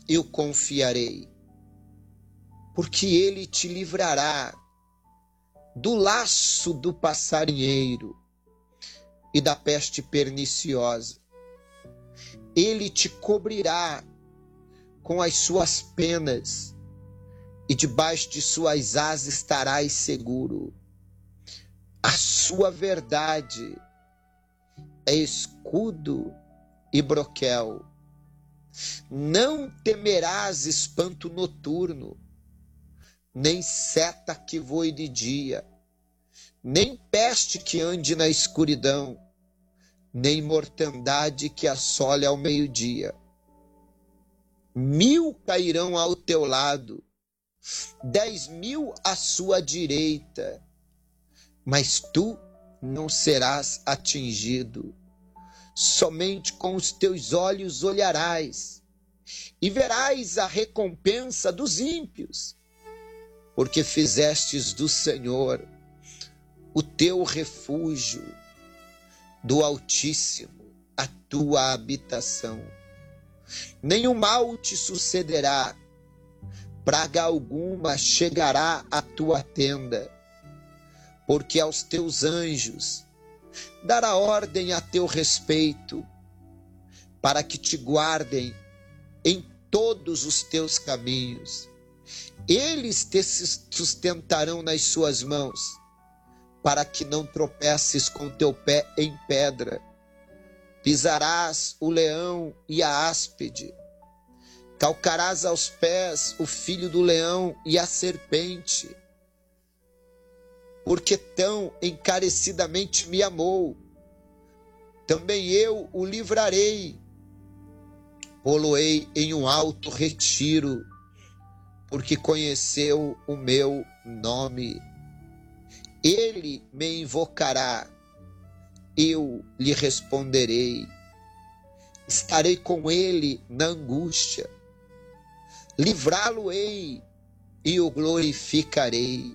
eu confiarei, porque ele te livrará do laço do passarinheiro e da peste perniciosa. Ele te cobrirá com as suas penas e debaixo de suas asas estarás seguro. A sua verdade é escudo e broquel. Não temerás espanto noturno, nem seta que voe de dia, nem peste que ande na escuridão, nem mortandade que assole ao meio-dia. 1000 cairão ao teu lado, 10.000 à sua direita, mas tu não serás atingido. Somente com os teus olhos olharás e verás a recompensa dos ímpios, porque fizestes do Senhor o teu refúgio, do Altíssimo a tua habitação. Nenhum mal te sucederá, praga alguma chegará à tua tenda, porque aos teus anjos dará ordem a teu respeito, para que te guardem em todos os teus caminhos. Eles te sustentarão nas suas mãos, para que não tropeces com teu pé em pedra. Pisarás o leão e a áspide, calcarás aos pés o filho do leão e a serpente. Porque tão encarecidamente me amou, também eu o livrarei, pô-lo-ei em um alto retiro, porque conheceu o meu nome. Ele me invocará, eu lhe responderei. Estarei com ele na angústia, livrá-lo-ei e o glorificarei.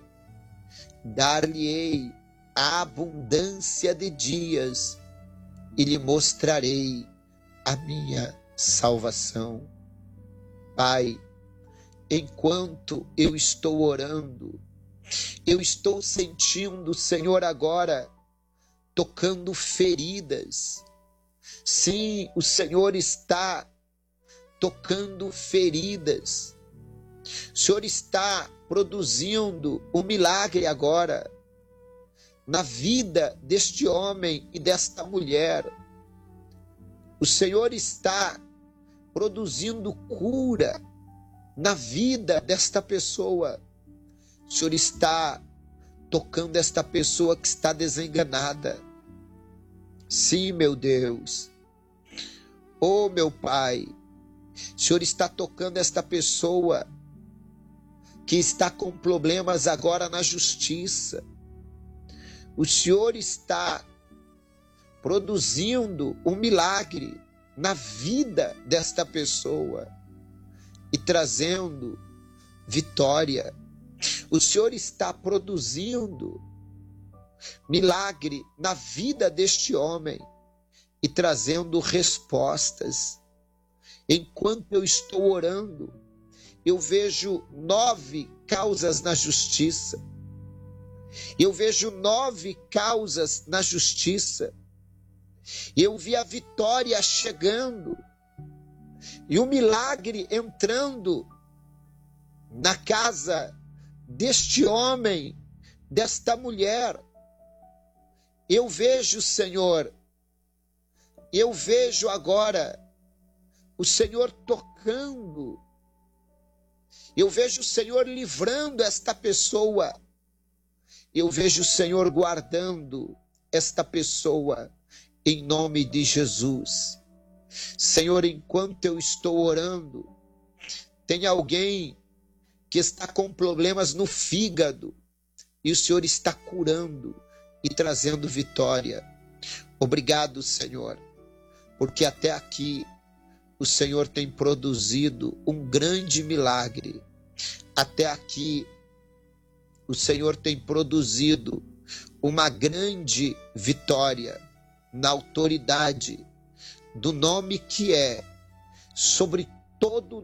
Dar-lhe-ei a abundância de dias e lhe mostrarei a minha salvação. Pai, enquanto eu estou orando, eu estou sentindo, Senhor, agora tocando feridas. Sim, o Senhor está tocando feridas. O Senhor está produzindo um milagre agora na vida deste homem e desta mulher. O Senhor está produzindo cura na vida desta pessoa. O Senhor está tocando esta pessoa que está desenganada. Sim, meu Deus. Oh, meu Pai. O Senhor está tocando esta pessoa que está com problemas agora na justiça. O Senhor está produzindo um milagre na vida desta pessoa e trazendo vitória. O Senhor está produzindo milagre na vida deste homem e trazendo respostas. Enquanto eu estou orando, eu vejo 9 causas na justiça. Eu vejo 9 causas na justiça. Eu vi a vitória chegando e o milagre entrando na casa deste homem, desta mulher. Eu vejo, Senhor, eu vejo agora o Senhor tocando. Eu vejo o Senhor livrando esta pessoa. Eu vejo o Senhor guardando esta pessoa em nome de Jesus. Senhor, enquanto eu estou orando, tem alguém que está com problemas no fígado e o Senhor está curando e trazendo vitória. Obrigado, Senhor, porque até aqui o Senhor tem produzido um grande milagre. Até aqui o Senhor tem produzido uma grande vitória na autoridade do nome que é sobre todo